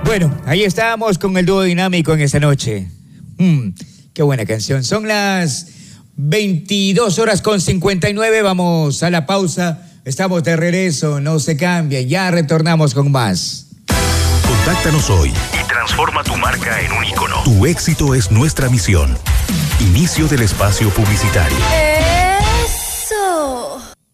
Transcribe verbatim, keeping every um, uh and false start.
Bueno, ahí estábamos con el dúo dinámico en esta noche. Mm, qué buena canción. Son las veintidós horas con cincuenta y nueve. Vamos a la pausa. Estamos de regreso. No se cambien. Ya retornamos con más. Contáctanos hoy y transforma tu marca en un ícono. Tu éxito es nuestra misión. Inicio del espacio publicitario.